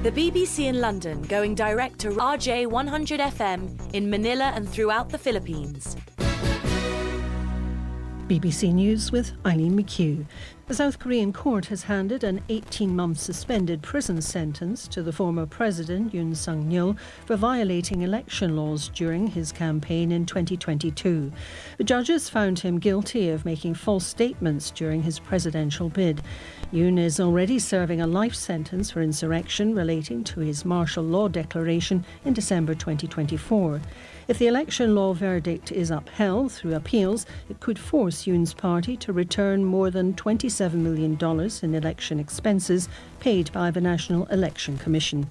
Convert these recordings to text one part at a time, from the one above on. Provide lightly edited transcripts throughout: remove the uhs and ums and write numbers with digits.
The BBC in London going direct to RJ 100 FM in Manila and throughout the Philippines. BBC News with Eileen McHugh. The South Korean court has handed an 18-month suspended prison sentence to the former president Yoon Suk-yeol for violating election laws during his campaign in 2022. The judges found him guilty of making false statements during his presidential bid. Yoon is already serving a life sentence for insurrection relating to his martial law declaration in December 2024. If the election law verdict is upheld through appeals, it could force Yoon's party to return more than $27 million in election expenses paid by the National Election Commission.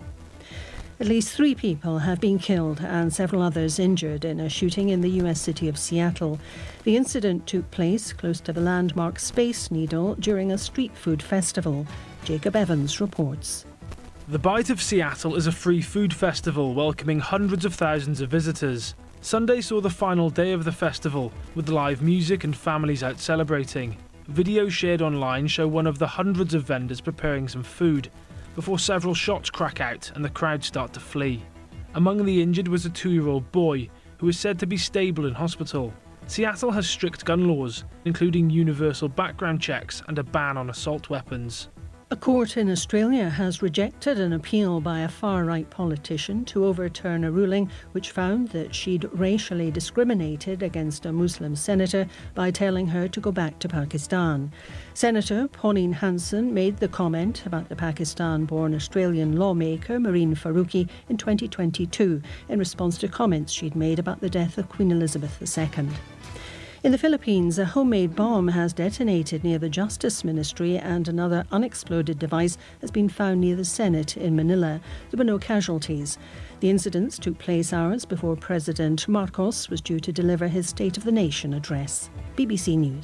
At least 3 people have been killed and several others injured in a shooting in the US city of Seattle. The incident took place close to the landmark Space Needle during a street food festival. Jacob Evans reports. The Bite of Seattle is a free food festival welcoming hundreds of thousands of visitors. Sunday saw the final day of the festival, with live music and families out celebrating. Videos shared online show one of the hundreds of vendors preparing some food, before several shots crack out and the crowd start to flee. Among the injured was a 2-year-old boy, who is said to be stable in hospital. Seattle has strict gun laws, including universal background checks and a ban on assault weapons. A court in Australia has rejected an appeal by a far-right politician to overturn a ruling which found that she'd racially discriminated against a Muslim senator by telling her to go back to Pakistan. Senator Pauline Hanson made the comment about the Pakistan-born Australian lawmaker Marine Faruqi in 2022 in response to comments she'd made about the death of Queen Elizabeth II. In the Philippines, a homemade bomb has detonated near the Justice Ministry and another unexploded device has been found near the Senate in Manila. There were no casualties. The incidents took place hours before President Marcos was due to deliver his State of the Nation address. BBC News.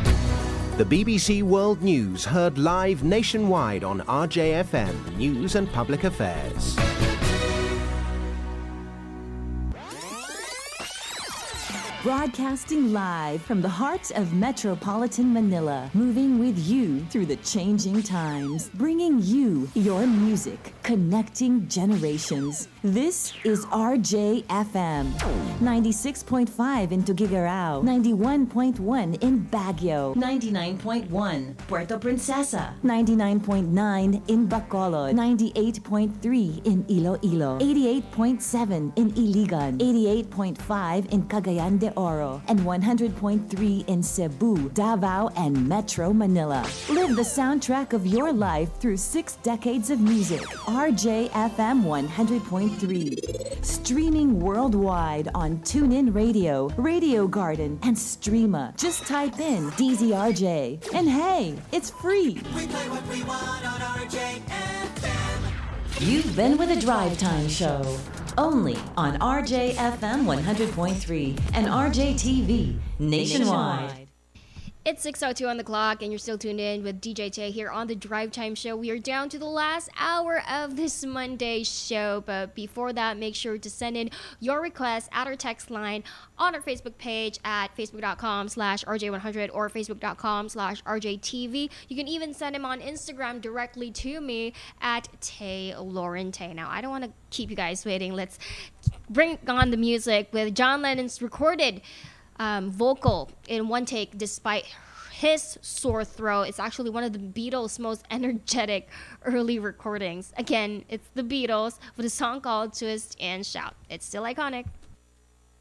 The BBC World News heard live nationwide on RJFM News and Public Affairs. Broadcasting live from the heart of metropolitan Manila, moving with you through the changing times, bringing you your music, connecting generations. This is RJFM, 96.5 in Tuguegarao, 91.1 in Baguio, 99.1 Puerto Princesa, 99.9 in Bacolod, 98.3 in Iloilo, 88.7 in Iligan, 88.5 in Cagayan de Oro, and 100.3 in Cebu, Davao, and Metro Manila. Live the soundtrack of your life through 6 decades of music. RJFM 100.3. Streaming worldwide on TuneIn Radio, Radio Garden, and Streama. Just type in DZRJ. And hey, it's free. We play what we want on RJFM. You've been with a Drive Time show. Only on RJFM 100.3 and RJTV nationwide. It's 6:02 on the clock, and you're still tuned in with DJ Tay here on the Drive Time Show. We are down to the last hour of this Monday show, but before that, make sure to send in your requests at our text line on our Facebook page at facebook.com/RJ100 or facebook.com/RJTV. You can even send them on Instagram directly to me at Tay Lauren Tay. Now, I don't want to keep you guys waiting. Let's bring on the music with John Lennon's recorded vocal in one take despite his sore throat. It's actually one of the Beatles' most energetic early recordings. Again, it's the Beatles with a song called Twist and Shout. It's still iconic.